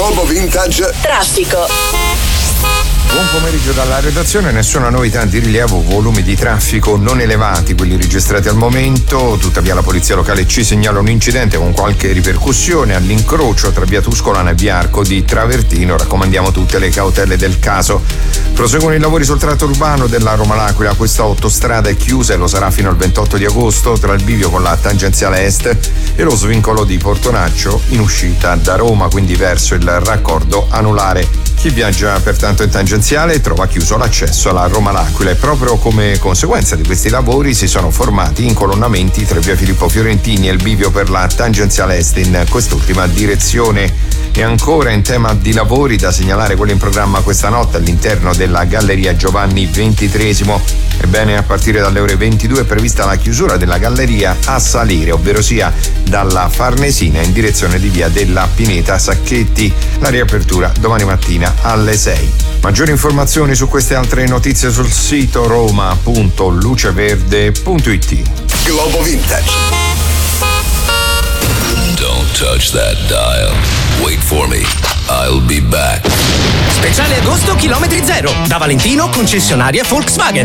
Globo Vintage Traffico. Buon pomeriggio dalla redazione, nessuna novità di rilievo, volumi di traffico non elevati, quelli registrati al momento, tuttavia la polizia locale ci segnala un incidente con qualche ripercussione all'incrocio tra via Tuscolana e via Arco di Travertino, raccomandiamo tutte le cautele del caso. Proseguono i lavori sul tratto urbano della Roma-L'Aquila, questa autostrada è chiusa e lo sarà fino al 28 di agosto tra il bivio con la tangenziale est e lo svincolo di Portonaccio in uscita da Roma, quindi verso il raccordo anulare. Chi viaggia pertanto in tangenziale trova chiuso l'accesso alla Roma-L'Aquila e proprio come conseguenza di questi lavori si sono formati incolonnamenti tra via Filippo Fiorentini e il bivio per la tangenziale est in quest'ultima direzione. E ancora in tema di lavori da segnalare quelli in programma questa notte all'interno della Galleria Giovanni XXIII. Ebbene, a partire dalle ore 22 è prevista la chiusura della galleria a salire, ovvero sia dalla Farnesina in direzione di via della Pineta Sacchetti. La riapertura domani mattina alle 6. Maggiori informazioni su queste altre notizie sul sito roma.luceverde.it. Globo Vintage. Don't touch that dial. Wait for me. I'll be back. Speciale agosto chilometri zero. Da Valentino, concessionaria Volkswagen.